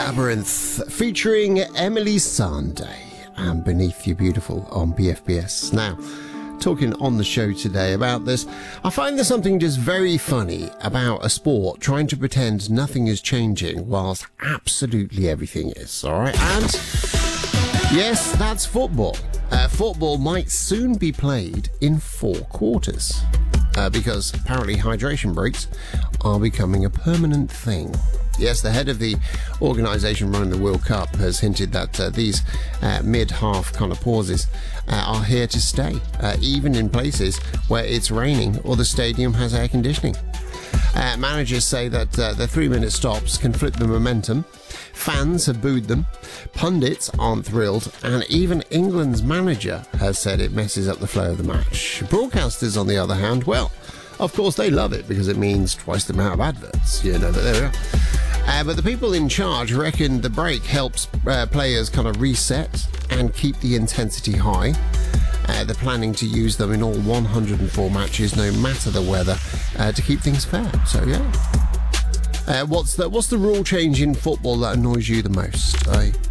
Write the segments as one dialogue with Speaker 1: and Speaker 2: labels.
Speaker 1: Labyrinth featuring Emily Sandé and Beneath You Beautiful on BFBS. Now, talking on the show today about this, I find there's something just very funny about a sport trying to pretend nothing is changing whilst absolutely everything is, alright? And yes, that's football. Football might soon be played in 4 quarters because apparently hydration breaks are becoming a permanent thing. Yes, the head of the organisation running the World Cup has hinted that these mid-half kind of pauses are here to stay, even in places where it's raining or the stadium has air conditioning. Managers say that the 3-minute stops can flip the momentum. Fans have booed them, pundits aren't thrilled, and even England's manager has said it messes up the flow of the match. Broadcasters, on the other hand, well, of course they love it because it means twice the amount of adverts, but there we are. But the people in charge reckon the break helps players kind of reset and keep the intensity high. They're planning to use them in all 104 matches, no matter the weather, to keep things fair. So, yeah. What's the rule change in football that annoys you the most?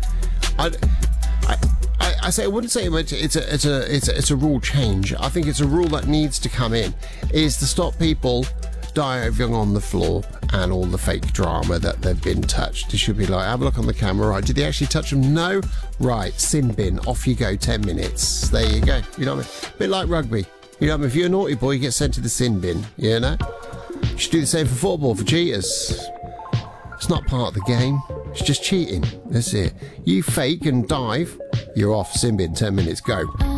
Speaker 1: I say I wouldn't say it's a rule change. I think it's a rule that needs to come in, is to stop people diving on the floor and all the fake drama that they've been touched. It should be like, have a look on the camera, right, did they actually touch them? No? Right, sin bin, off you go, 10 minutes. There you go, you know what I mean? Bit like rugby, you know what I mean? If you're a naughty boy, you get sent to the sin bin, you know? You should do the same for football, for cheaters. It's not part of the game, it's just cheating, that's it. You fake and dive, you're off, sin bin, 10 minutes, go.